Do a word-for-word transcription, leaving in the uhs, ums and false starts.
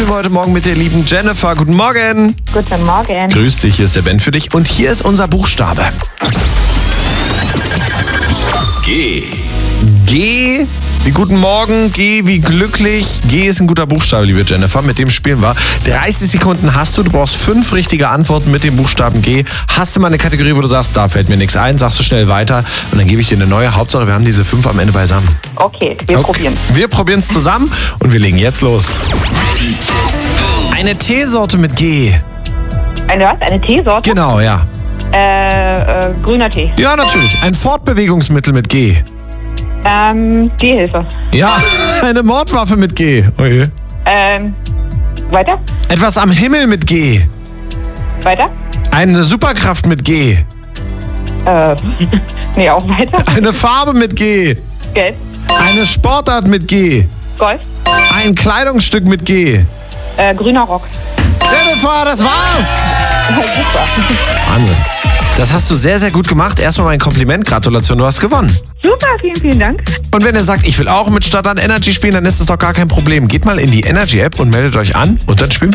spielen wir heute Morgen mit der lieben Jennifer. Guten Morgen. Guten Morgen. Grüß dich, hier ist der Ben für dich. Und hier ist unser Buchstabe. G. G wie guten Morgen, G wie glücklich. G ist ein guter Buchstabe, liebe Jennifer. Mit dem spielen wir. dreißig Sekunden hast du. Du brauchst fünf richtige Antworten mit dem Buchstaben G. Hast du mal eine Kategorie, wo du sagst, da fällt mir nichts ein, sagst du schnell weiter und dann gebe ich dir eine neue. Hauptsache, wir haben diese fünf am Ende beisammen. Okay, wir Okay. probieren. Wir probieren es zusammen und wir legen jetzt los. Eine Teesorte mit G. Eine was? Eine Teesorte? Genau, ja. Äh, äh, grüner Tee. Ja, natürlich. Ein Fortbewegungsmittel mit G. Ähm, Gehhilfe. Ja, eine Mordwaffe mit G. Oje. Ähm, weiter? Etwas am Himmel mit G. Weiter? Eine Superkraft mit G. Äh, nee, auch weiter. Eine Farbe mit G. Gelb. Eine Sportart mit G. Golf. Ein Kleidungsstück mit G. Äh, grüner Rock. Jennifer, das war's! Super. Wahnsinn. Das hast du sehr, sehr gut gemacht. Erstmal mein Kompliment. Gratulation, du hast gewonnen. Super, vielen, vielen Dank. Und wenn ihr sagt, ich will auch mit Stadtland Energy spielen, dann ist das doch gar kein Problem. Geht mal in die Energy-App und meldet euch an und dann spielen wir.